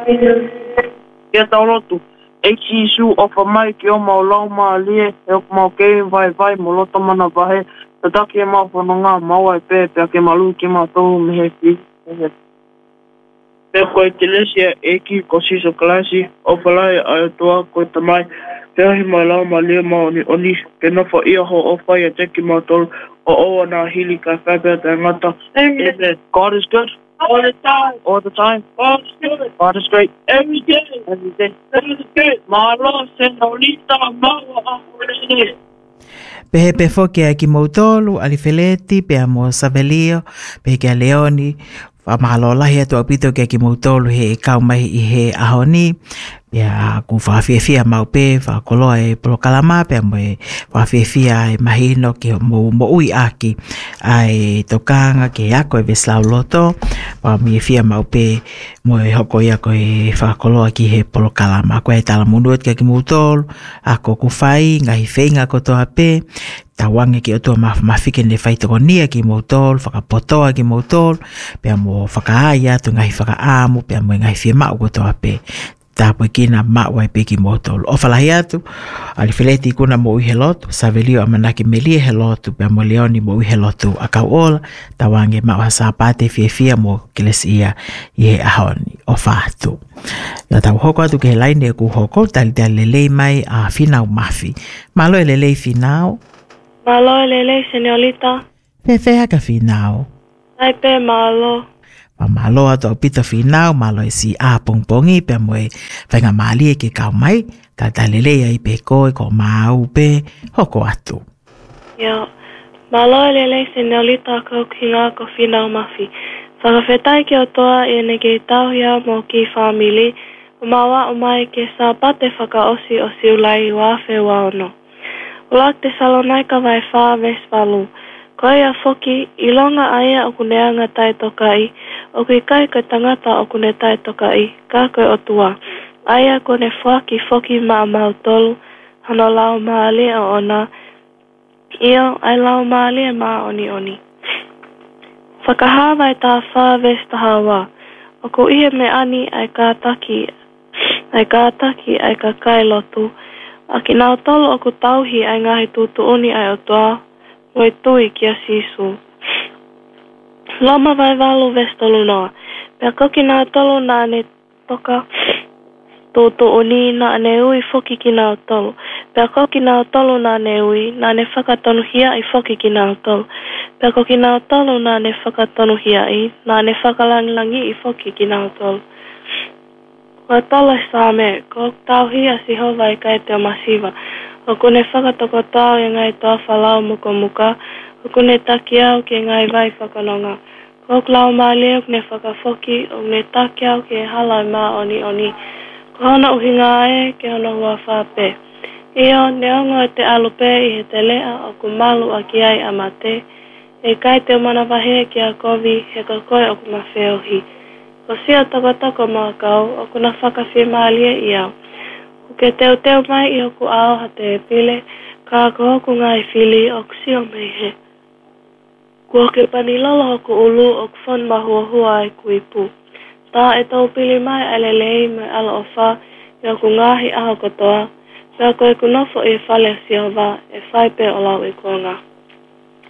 Ia taulotu. Eiki su ofa mai ki o mau lau maa lie, e o mau kei vai mo loto mana vahe, tataki e mau whanonga maua e pēpea ke malu ki mau tau mehe ki. Pea koe te lesia eki ko siso kalasi, o palai ai toa koe tamai, peahi mai lau maa lie maa oni, ke nofa ia ho o whai a teki mau tolu, o oa nā hili kai whapea te ngata. Amen. God is good. All the time. All the time. God is good. God is great. Every day. Every day. God is good. Maro, senorita, maua, ahorene. Pehe foke ki mautolu, alifeleti, pe amo savelio, pe ke a leoni, mahalo lahi atu apito ke ki mautolu he kaumahi I he ahoni, Pea ku whawhiawhia mau pe, whakoloa e polokalama, pea mo e whawhiawhia e mahino ki mo ui aki ai tokanga ke ako e veslau loto, whamiawhia mau pe mo e hoko ia ko e whakoloa ki he polokalama. Ko e tala munuet ke ki mutol, ako ku whai, ngahi whenga ko toa pe, tawange ki o toa mawhike ne whaitokonia ki mutol, whakapotoa ki mutol, pea mo whakaaya tu ngahi whakaamu, pea mo e ngahi whia mau ko toa pe. Tapo kina maua e peki motolo. O whalahi atu, alifileti kuna mo uhe lotu, savelio amanaki melie he lotu, pia mo leoni mo uhe lotu akau ola, tawange maua saapate fia mo kilesi ia I he ahoni o whātu. Ia tau hoko atu ke he laine e ku hoko, tali lelei mai a whinau mafi. Malo e lelei whinau? Malo e lelei, señorita. Pewhea ka whinau? Ai pe malo. Malo ato pita whinau, malo e si a pongpongi, pe mo e whainga mali e ke kau mai, ka talele ai pe koe ko mau pe hoko atu. Ia, malo e lele señorita kau kinga ko whinau mafi. Whakawhetai ki o toa e nege tauhia mo ki whamili, o mawa o mai ke sa pate whakaosi o siulai wafe waono. Ulak te Salonaika vai wha vespalu. Koe a foki, ilonga aia o kuneanga tai tokai, o kui kai ka tangata o kune tai tokai, ka koe o tua. Aia kone whaki foki maa mautolu, hano lau maali o ona, io ai lau maali e maa oni. Whakahawai tā wha vesta hawa, o ku ihe me ani ai ka taki ai ka kai lotu, a ki nao tolu o ku tauhi ai ngahi tutu uni ai o toa, Moi tui kia sisu. Lama vai valu vestolu noa. Pea koki nā tolu nā ne toka tūtu uni nā ne ui foki ki nā tolu. Pea koki nā tolu nā ne ui nā ne whakatonu hia I foki ki nā tolu. Pea koki nā tolu nā ne whakatonu hia I nā ne whakalangilangi I foki ki nā tolu. Ko tolo sāme, ko tau hia si hova I kai te o masiva. O kune whakatoko tau e ngai toa whalau muka, o kune taki au ke ngai vai whakanonga. Ko klau maali o kune whakafoki, o kune taki au ke halai maa oni. Ko hana uhinga e ke hana hua whape. Io, neongo e te alupe I he te lea o ku malu a ki ai amate. E kai te umana wahe ki a kovi he kakoe o ku mawheohi. Ko sia takotako maa kau, o kuna whakawhi maali e I au. Ke teo mai I hoku ao ha te pile, ka ko hoku ngai fili o kusio mei he. Kua ke panilolo hoku ulu o kufon mahua ai kuipu. Tā e tau pili mai alelei mai ala o wha, I hoku ngahi aho kotoa, pea koe kunofo I whale si hova, e whaipe o lau I kuanga.